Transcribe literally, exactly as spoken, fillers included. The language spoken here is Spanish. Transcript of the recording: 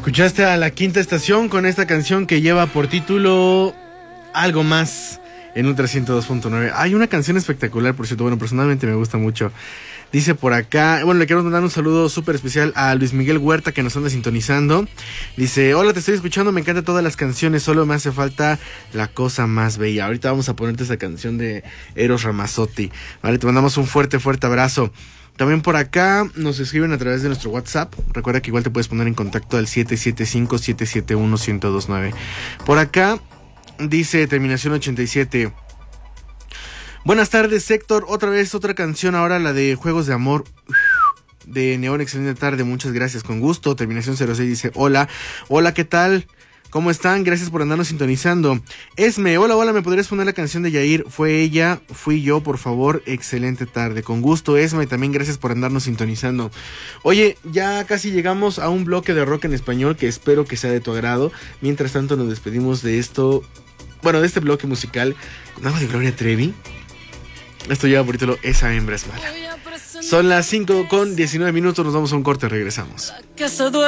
Escuchaste a La Quinta Estación con esta canción que lleva por título Algo Más en Ultra ciento dos punto nueve. Hay una canción espectacular, por cierto, bueno, personalmente me gusta mucho. Dice por acá, bueno, le quiero mandar un saludo súper especial a Luis Miguel Huerta, que nos anda sintonizando. Dice, hola, te estoy escuchando, me encantan todas las canciones, solo me hace falta La Cosa Más Bella. Ahorita vamos a ponerte esa canción de Eros Ramazzotti. Vale, te mandamos un fuerte, fuerte abrazo. También por acá nos escriben a través de nuestro WhatsApp. Recuerda que igual te puedes poner en contacto al siete siete cinco, siete siete uno, uno cero dos nueve. Por acá dice terminación ochenta y siete. Buenas tardes, Héctor. Otra vez otra canción, ahora la de Juegos de Amor de Neón. Excelente tarde, muchas gracias, con gusto. Terminación cero seis dice, hola, hola, ¿qué tal? ¿Cómo están? Gracias por andarnos sintonizando. Esme, hola, hola, ¿me podrías poner la canción de Yair? Fue ella, fui yo, por favor. Excelente tarde, con gusto, Esme, también gracias por andarnos sintonizando. Oye, ya casi llegamos a un bloque de rock en español que espero que sea de tu agrado. Mientras tanto nos despedimos de esto, bueno, de este bloque musical con algo de Gloria Trevi. Esto lleva por título Esa hembra es mala. Son las cinco con diecinueve minutos, nos vamos a un corte, regresamos.